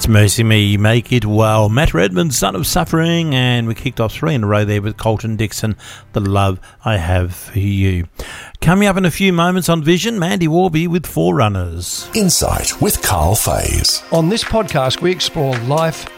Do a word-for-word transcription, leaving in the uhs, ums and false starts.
Mercy Me, Make It Well. Matt Redman, Son of Suffering, and we kicked off three in a row there with Colton Dixon, The Love I Have For You. Coming up in a few moments on Vision, Mandy Warby with Forerunners. Insight with Carl Fays. On this podcast, we explore life,